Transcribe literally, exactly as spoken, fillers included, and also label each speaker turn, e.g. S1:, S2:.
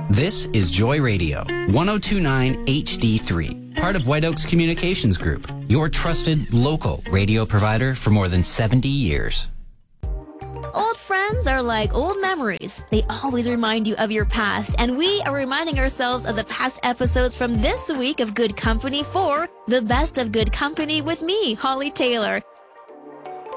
S1: This is Joy Radio, one oh two point nine H D three, part of White Oaks Communications Group, your trusted local radio provider for more than seventy years.
S2: Old friends are like old memories. They always remind you of your past, and we are reminding ourselves of the past episodes from this week of Good Company for The Best of Good Company with me, Holly Taylor.